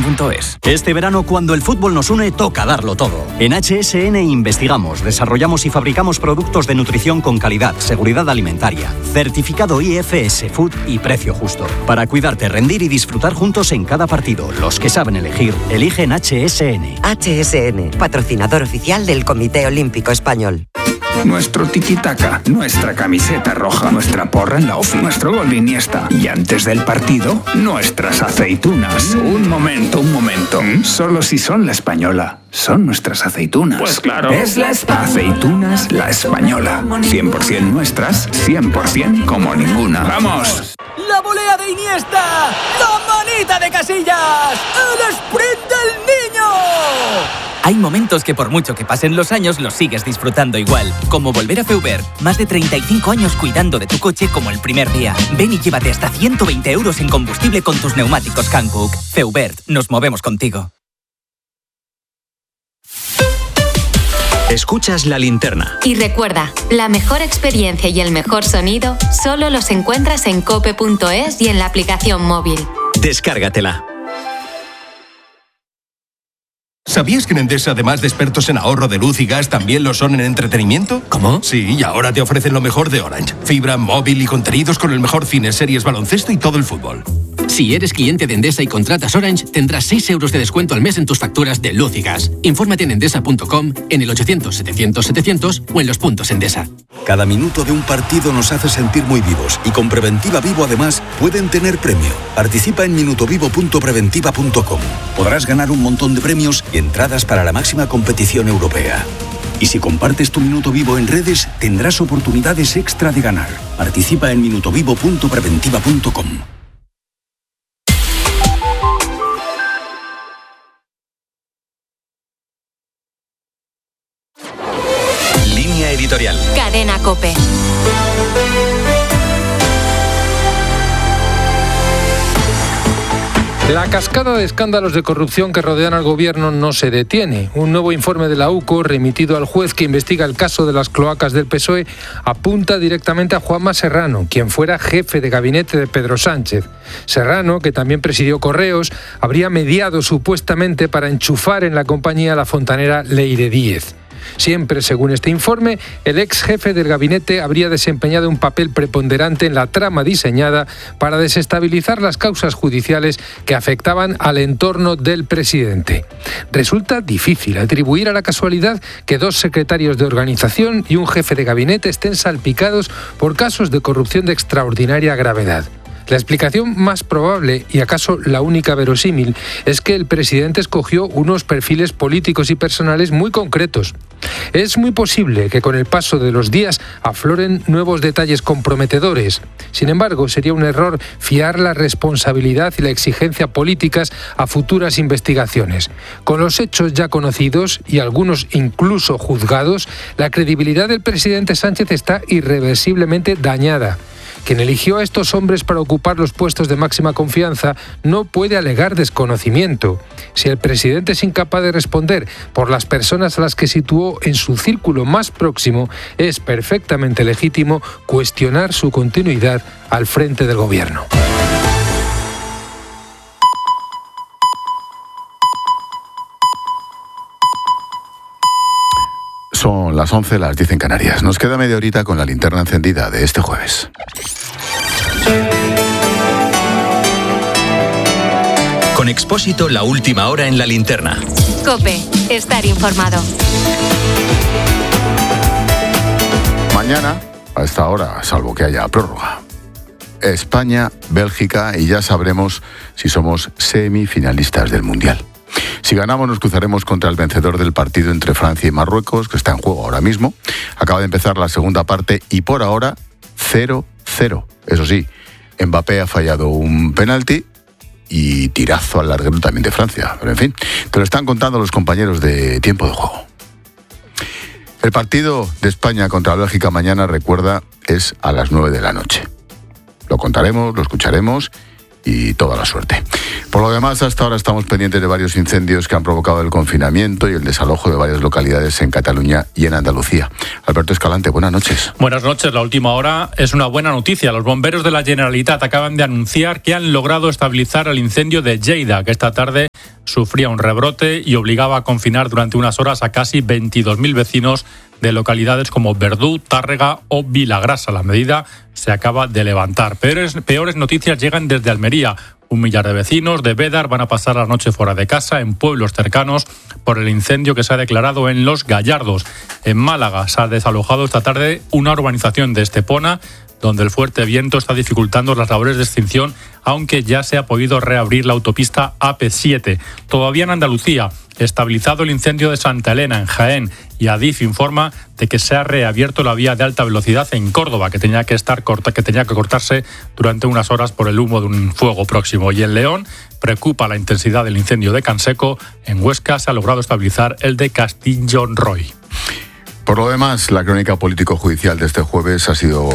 hsn.es. Este verano, cuando el fútbol nos une, toca darlo todo. En HSN investigamos, desarrollamos y fabricamos productos de nutrición con calidad, seguridad alimentaria, certificado IFS Food y precio justo. Para cuidarte, rendir y disfrutar juntos en cada partido. Los que saben elegir, eligen HSN. HSN, patrocinador oficial del Comité Olímpico Español. Nuestro tiki-taka, nuestra camiseta roja, nuestra porra en la ofi, nuestro gol de Iniesta. Y antes del partido, nuestras aceitunas. Un momento. Solo si son La Española. Son nuestras aceitunas. Pues claro. Es Aceitunas La Española. 100% nuestras, 100% como ninguna. ¡Vamos! ¡La volea de Iniesta! ¡La manita de Casillas! ¡El sprint del niño! Hay momentos que por mucho que pasen los años los sigues disfrutando igual. Como volver a Feubert. Más de 35 años cuidando de tu coche como el primer día. Ven y llévate hasta 120 euros en combustible con tus neumáticos Hankook. Feubert, nos movemos contigo. Escuchas La Linterna. Y recuerda, la mejor experiencia y el mejor sonido solo los encuentras en cope.es y en la aplicación móvil. Descárgatela. ¿Sabías que en Endesa, además de expertos en ahorro de luz y gas, también lo son en entretenimiento? ¿Cómo? Sí, y ahora te ofrecen lo mejor de Orange. Fibra, móvil y contenidos con el mejor cine, series, baloncesto y todo el fútbol. Si eres cliente de Endesa y contratas Orange, tendrás 6 euros de descuento al mes en tus facturas de luz y gas. Infórmate en endesa.com, en el 800-700-700 o en los puntos Endesa. Cada minuto de un partido nos hace sentir muy vivos y con Preventiva Vivo además pueden tener premio. Participa en minutovivo.preventiva.com. Podrás ganar un montón de premios y entradas para la máxima competición europea. Y si compartes tu Minuto Vivo en redes, tendrás oportunidades extra de ganar. Participa en minutovivo.preventiva.com. Línea editorial. Cadena COPE. La cascada de escándalos de corrupción que rodean al gobierno no se detiene. Un nuevo informe de la UCO, remitido al juez que investiga el caso de las cloacas del PSOE, apunta directamente a Juanma Serrano, quien fuera jefe de gabinete de Pedro Sánchez. Serrano, que también presidió Correos, habría mediado supuestamente para enchufar en la compañía la fontanera Leire Díez. Siempre, según este informe, el ex jefe del gabinete habría desempeñado un papel preponderante en la trama diseñada para desestabilizar las causas judiciales que afectaban al entorno del presidente. Resulta difícil atribuir a la casualidad que 2 secretarios de organización y un jefe de gabinete estén salpicados por casos de corrupción de extraordinaria gravedad. La explicación más probable, y acaso la única verosímil, es que el presidente escogió unos perfiles políticos y personales muy concretos. Es muy posible que con el paso de los días afloren nuevos detalles comprometedores. Sin embargo, sería un error fiar la responsabilidad y la exigencia políticas a futuras investigaciones. Con los hechos ya conocidos y algunos incluso juzgados, la credibilidad del presidente Sánchez está irreversiblemente dañada. Quien eligió a estos hombres para ocupar los puestos de máxima confianza no puede alegar desconocimiento. Si el presidente es incapaz de responder por las personas a las que situó en su círculo más próximo, es perfectamente legítimo cuestionar su continuidad al frente del gobierno. Son las 11, las 10 en Canarias. Nos queda media horita con la linterna encendida de este jueves. Con Expósito, la última hora en la linterna. COPE, estar informado. Mañana, a esta hora, salvo que haya prórroga, España, Bélgica, y ya sabremos si somos semifinalistas del Mundial. Si ganamos, nos cruzaremos contra el vencedor del partido entre Francia y Marruecos, que está en juego ahora mismo. Acaba de empezar la segunda parte y por ahora 0-0. Eso sí, Mbappé ha fallado un penalti y tirazo al larguero también de Francia. Pero en fin, te lo están contando los compañeros de Tiempo de Juego. El partido de España contra Bélgica mañana, recuerda, es a las 9 de la noche. Lo contaremos, lo escucharemos y toda la suerte. Por lo demás, hasta ahora estamos pendientes de varios incendios que han provocado el confinamiento y el desalojo de varias localidades en Cataluña y en Andalucía. Alberto Escalante, buenas noches. Buenas noches. La última hora es una buena noticia. Los bomberos de la Generalitat acaban de anunciar que han logrado estabilizar el incendio de Lleida, que esta tarde sufría un rebrote y obligaba a confinar durante unas horas a casi 22.000 vecinos de localidades como Verdú, Tárrega o Vilagrasa. La medida se acaba de levantar. Peores noticias llegan desde Almería. 1 millar de vecinos de Bédar van a pasar la noche fuera de casa en pueblos cercanos por el incendio que se ha declarado en Los Gallardos. En Málaga se ha desalojado esta tarde una urbanización de Estepona, donde el fuerte viento está dificultando las labores de extinción, aunque ya se ha podido reabrir la autopista AP7. Todavía en Andalucía, estabilizado el incendio de Santa Elena, en Jaén, y Adif informa de que se ha reabierto la vía de alta velocidad en Córdoba, que tenía que cortarse durante unas horas por el humo de un fuego próximo. Y en León preocupa la intensidad del incendio de Canseco. En Huesca se ha logrado estabilizar el de Castillón-Roy. Por lo demás, la crónica político-judicial de este jueves ha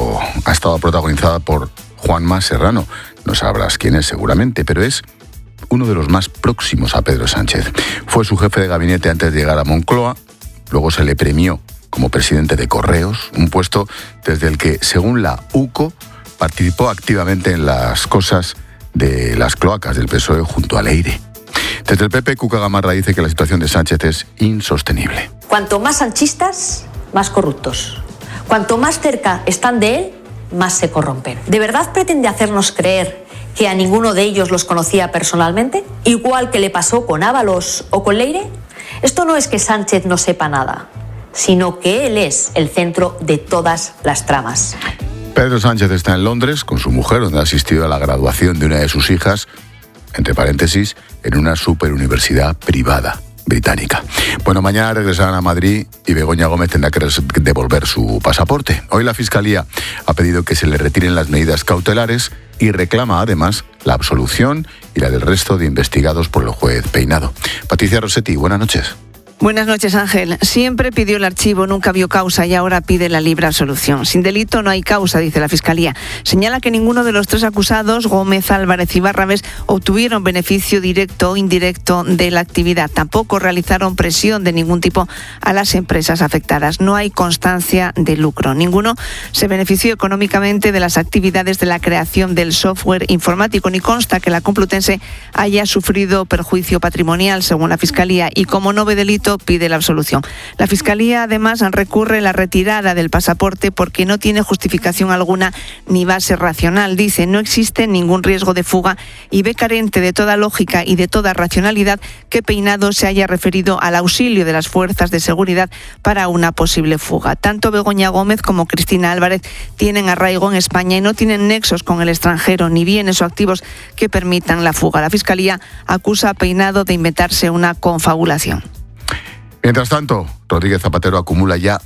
estado protagonizada por Juanma Serrano. No sabrás quién es seguramente, pero es uno de los más próximos a Pedro Sánchez. Fue su jefe de gabinete antes de llegar a Moncloa, luego se le premió como presidente de Correos, un puesto desde el que, según la UCO, participó activamente en las cosas de las cloacas del PSOE junto a Leire. Desde el PP, Cuca Gamarra dice que la situación de Sánchez es insostenible. Cuanto más sanchistas, más corruptos. Cuanto más cerca están de él, más se corrompen. ¿De verdad pretende hacernos creer que a ninguno de ellos los conocía personalmente? Igual que le pasó con Ábalos o con Leire. Esto no es que Sánchez no sepa nada, sino que él es el centro de todas las tramas. Pedro Sánchez está en Londres con su mujer, donde ha asistido a la graduación de una de sus hijas, entre paréntesis, en una superuniversidad privada británica. Bueno, mañana regresarán a Madrid y Begoña Gómez tendrá que devolver su pasaporte. Hoy la Fiscalía ha pedido que se le retiren las medidas cautelares y reclama además la absolución y la del resto de investigados por el juez Peinado. Patricia Rossetti, buenas noches. Buenas noches, Ángel. Siempre pidió el archivo, nunca vio causa y ahora pide la libre absolución. Sin delito no hay causa, dice la Fiscalía. Señala que ninguno de los tres acusados, Gómez, Álvarez y Barrabés, obtuvieron beneficio directo o indirecto de la actividad. Tampoco realizaron presión de ningún tipo a las empresas afectadas. No hay constancia de lucro. Ninguno se benefició económicamente de las actividades de la creación del software informático, ni consta que la Complutense haya sufrido perjuicio patrimonial, según la Fiscalía, y como no ve delito, pide la absolución. La Fiscalía además recurre a la retirada del pasaporte porque no tiene justificación alguna ni base racional. Dice, no existe ningún riesgo de fuga y ve carente de toda lógica y de toda racionalidad que Peinado se haya referido al auxilio de las fuerzas de seguridad para una posible fuga. Tanto Begoña Gómez como Cristina Álvarez tienen arraigo en España y no tienen nexos con el extranjero ni bienes o activos que permitan la fuga. La Fiscalía acusa a Peinado de inventarse una confabulación. Mientras tanto, Rodríguez Zapatero acumula ya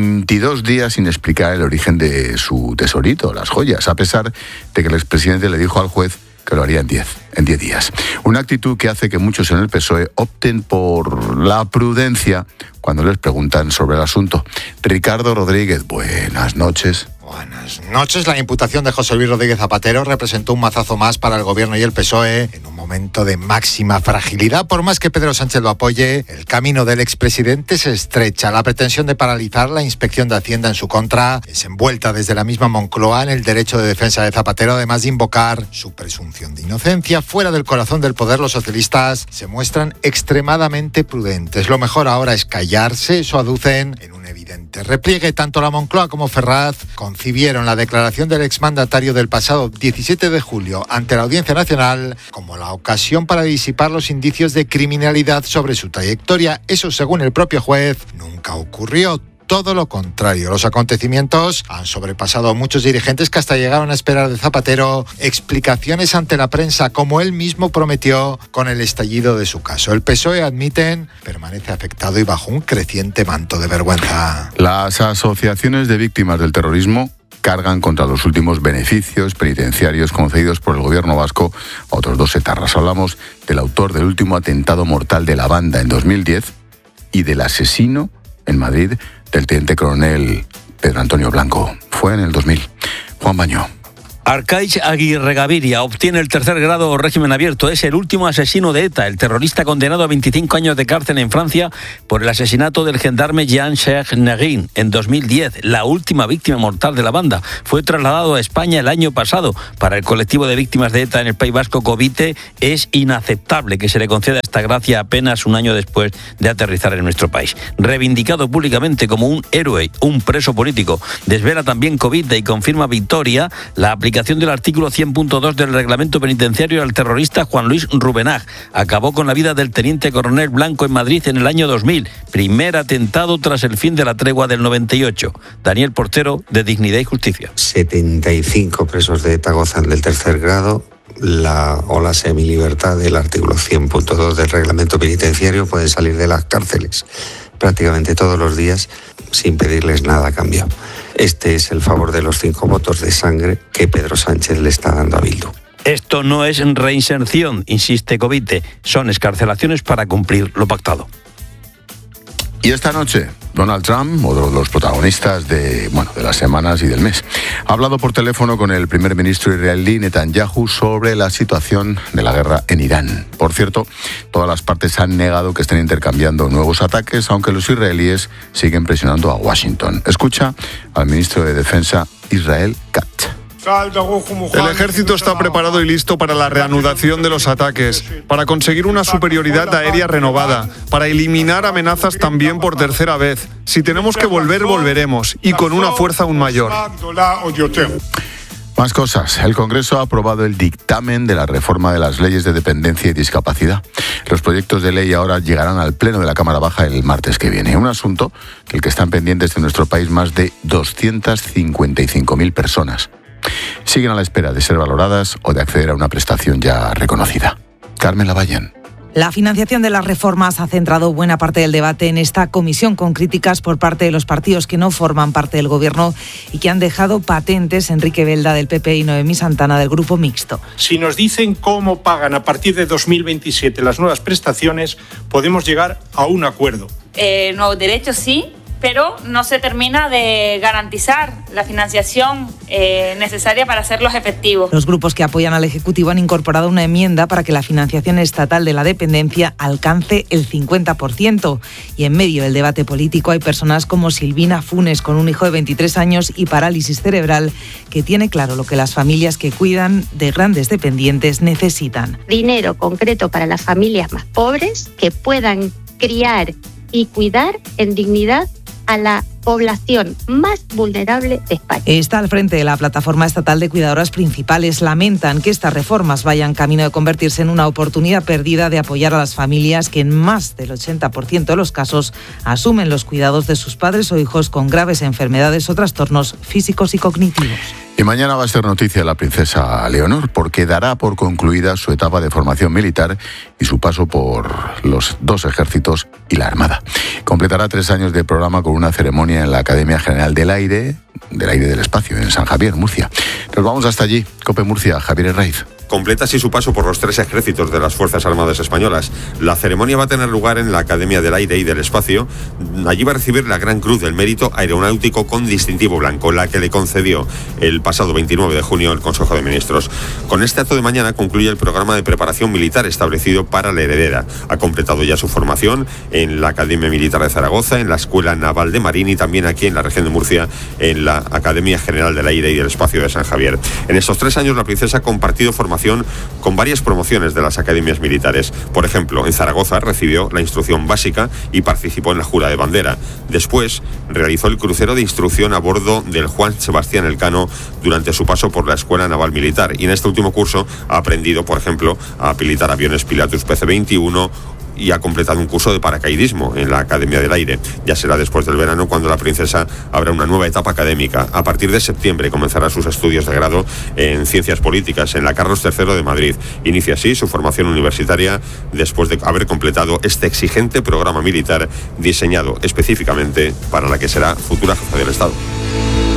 22 días sin explicar el origen de su tesorito, las joyas, a pesar de que el expresidente le dijo al juez que lo haría en 10 días. Una actitud que hace que muchos en el PSOE opten por la prudencia cuando les preguntan sobre el asunto. Ricardo Rodríguez, buenas noches. Buenas noches. La imputación de José Luis Rodríguez Zapatero representó un mazazo más para el gobierno y el PSOE en un momento de máxima fragilidad. Por más que Pedro Sánchez lo apoye, el camino del expresidente se estrecha. La pretensión de paralizar la inspección de Hacienda en su contra es envuelta desde la misma Moncloa en el derecho de defensa de Zapatero, además de invocar su presunción de inocencia. Fuera del corazón del poder, los socialistas se muestran extremadamente prudentes. Lo mejor ahora es callarse, eso aducen en un evidente repliegue. Tanto la Moncloa como Ferraz concibieron la declaración del exmandatario del pasado 17 de julio ante la Audiencia Nacional como la ocasión para disipar los indicios de criminalidad sobre su trayectoria. Eso, según el propio juez, nunca ocurrió. Todo lo contrario, los acontecimientos han sobrepasado a muchos dirigentes que hasta llegaron a esperar de Zapatero explicaciones ante la prensa, como él mismo prometió con el estallido de su caso. El PSOE, admiten, permanece afectado y bajo un creciente manto de vergüenza. Las asociaciones de víctimas del terrorismo cargan contra los últimos beneficios penitenciarios concedidos por el gobierno vasco a otros 2 etarras. Hablamos del autor del último atentado mortal de la banda en 2010 y del asesino en Madrid del teniente coronel Pedro Antonio Blanco. Fue en el 2000. Juan Baño. Arkaich Aguirregaviria obtiene el tercer grado o régimen abierto. Es el último asesino de ETA, el terrorista condenado a 25 años de cárcel en Francia por el asesinato del gendarme Jean-Serge Neguin en 2010. La última víctima mortal de la banda. Fue trasladado a España el año pasado. Para el colectivo de víctimas de ETA en el País Vasco, Covite, es inaceptable que se le conceda esta gracia apenas un año después de aterrizar en nuestro país. Reivindicado públicamente como un héroe, un preso político, desvela también Covite y confirma victoria la aplicación del artículo 100.2 del reglamento penitenciario al terrorista Juan Luis Rubenach. Acabó con la vida del teniente coronel Blanco en Madrid en el año 2000. Primer atentado tras el fin de la tregua del 98. Daniel Portero, de Dignidad y Justicia. 75 presos de ETA gozan del tercer grado. La semilibertad del artículo 100.2 del reglamento penitenciario. Pueden salir de las cárceles prácticamente todos los días sin pedirles nada a cambio. Este es el favor de los 5 votos de sangre que Pedro Sánchez le está dando a Bildu. Esto no es reinserción, insiste Covite, son excarcelaciones para cumplir lo pactado. Y esta noche, Donald Trump, otro de los protagonistas de las semanas y del mes, ha hablado por teléfono con el primer ministro israelí Netanyahu sobre la situación de la guerra en Irán. Por cierto, todas las partes han negado que estén intercambiando nuevos ataques, aunque los israelíes siguen presionando a Washington. Escucha al ministro de Defensa, Israel Katz. El ejército está preparado y listo para la reanudación de los ataques, para conseguir una superioridad aérea renovada, para eliminar amenazas también por tercera vez. Si tenemos que volver, volveremos, y con una fuerza aún mayor. Más cosas. El Congreso ha aprobado el dictamen de la reforma de las leyes de dependencia y discapacidad. Los proyectos de ley ahora llegarán al Pleno de la Cámara Baja el martes que viene. Un asunto del que están pendientes en nuestro país más de 255.000 personas. Siguen a la espera de ser valoradas o de acceder a una prestación ya reconocida. Carmen Lavallén. La financiación de las reformas ha centrado buena parte del debate en esta comisión, con críticas por parte de los partidos que no forman parte del Gobierno y que han dejado patentes Enrique Belda del PP y Noemí Santana del Grupo Mixto. Si nos dicen cómo pagan a partir de 2027 las nuevas prestaciones, podemos llegar a un acuerdo. Nuevos derechos sí, pero no se termina de garantizar la financiación necesaria para hacerlos efectivos. Los grupos que apoyan al Ejecutivo han incorporado una enmienda para que la financiación estatal de la dependencia alcance el 50%. Y en medio del debate político hay personas como Silvina Funes, con un hijo de 23 años y parálisis cerebral, que tiene claro lo que las familias que cuidan de grandes dependientes necesitan. Dinero concreto para las familias más pobres que puedan criar y cuidar en dignidad a la población más vulnerable de España. Está al frente de la plataforma estatal de cuidadoras principales. Lamentan que estas reformas vayan camino de convertirse en una oportunidad perdida de apoyar a las familias que en más del 80% de los casos asumen los cuidados de sus padres o hijos con graves enfermedades o trastornos físicos y cognitivos. Y mañana va a ser noticia la princesa Leonor, porque dará por concluida su etapa de formación militar y su paso por los 2 ejércitos y la Armada. Completará 3 años de programa con una ceremonia en la Academia General del Aire del Espacio, en San Javier, Murcia. Nos vamos hasta allí. COPE Murcia, Javier Herraiz. Completa así su paso por los 3 ejércitos de las Fuerzas Armadas Españolas. La ceremonia va a tener lugar en la Academia del Aire y del Espacio. Allí va a recibir la Gran Cruz del Mérito Aeronáutico con distintivo blanco, la que le concedió el pasado 29 de junio el Consejo de Ministros. Con este acto de mañana concluye el programa de preparación militar establecido para la heredera. Ha completado ya su formación en la Academia Militar de Zaragoza, en la Escuela Naval de Marín y también aquí en la región de Murcia, en la Academia General del Aire y del Espacio de San Javier. En estos 3 años la princesa ha compartido formación con varias promociones de las academias militares. Por ejemplo, en Zaragoza recibió la instrucción básica y participó en la jura de bandera. Después realizó el crucero de instrucción a bordo del Juan Sebastián Elcano durante su paso por la Escuela Naval Militar. Y en este último curso ha aprendido, por ejemplo, a pilotar aviones Pilatus PC-21 y ha completado un curso de paracaidismo en la Academia del Aire. Ya será después del verano cuando la princesa abra una nueva etapa académica. A partir de septiembre comenzará sus estudios de grado en Ciencias Políticas en la Carlos III de Madrid. Inicia así su formación universitaria después de haber completado este exigente programa militar diseñado específicamente para la que será futura jefa del Estado.